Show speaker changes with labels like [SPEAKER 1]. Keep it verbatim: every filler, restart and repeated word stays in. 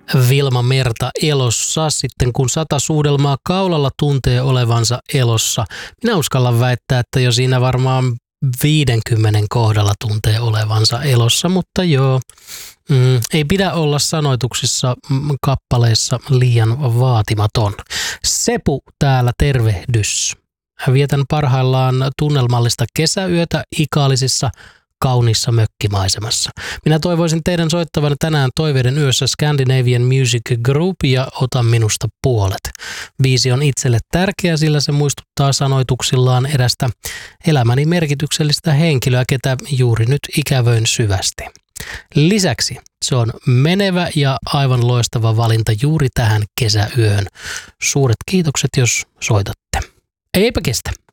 [SPEAKER 1] Vilma Merta elossa. Sitten kun sata suudelmaa kaulalla tuntee olevansa elossa. Minä uskallan väittää, että jo siinä varmaan viidenkymmenen kohdalla tuntee olevansa elossa, mutta joo. Mm, ei pidä olla sanoituksissa mm, kappaleissa liian vaatimaton. Sepu täällä, tervehdys. Vietän parhaillaan tunnelmallista kesäyötä Ikaalisissa kauniissa mökkimaisemassa. Minä toivoisin teidän soittavan tänään Toiveiden yössä Scandinavian Music Group ja Ota minusta puolet. Biisi on itselle tärkeä, sillä se muistuttaa sanoituksillaan erästä elämäni merkityksellistä henkilöä, ketä juuri nyt ikävöin syvästi. Lisäksi se on menevä ja aivan loistava valinta juuri tähän kesäyöhön. Suuret kiitokset, jos soitatte. Eipä kestä.